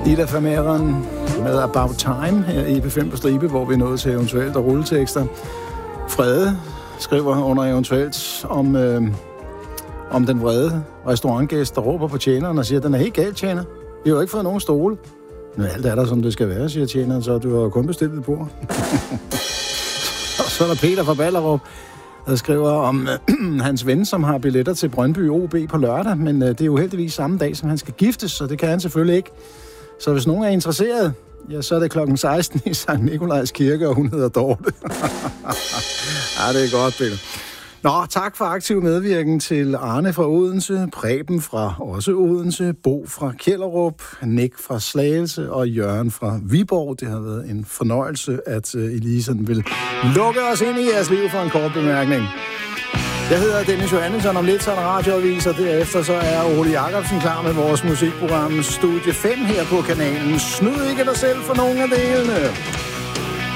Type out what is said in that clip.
Ida Fameren med About Time her i EP5 på stribe, hvor vi er nået til eventuelt og rulletekster. Frede skriver under eventuelt om den vrede restaurantgæst, der råber på tjeneren og siger, at den er helt galt, tjener. Vi har jo ikke fået nogen stole. Men alt er der, som det skal være, siger tjeneren, så du har kun bestilt et bord. Og så er der Peter fra Ballerup, der skriver om hans ven, som har billetter til Brøndby OB på lørdag, men det er jo heldigvis samme dag, som han skal giftes, så det kan han selvfølgelig ikke. Så hvis nogen er interesseret, ja, så er det klokken 16 i Sankt Nikolajs Kirke, og hun hedder Dorte. Ja, det er godt, Peter. Nå, tak for aktiv medvirken til Arne fra Odense, Preben fra også Odense, Bo fra Kjellerup, Nick fra Slagelse og Jørgen fra Viborg. Det har været en fornøjelse, at I lige sådan vil lukke os ind i jeres liv for en kort bemærkning. Jeg hedder Dennis Johannesson, om lidt så er der radioavis, og derefter så er Ole Jacobsen klar med vores musikprogram Studie 5 her på kanalen. Snyd ikke dig selv for nogen af delene.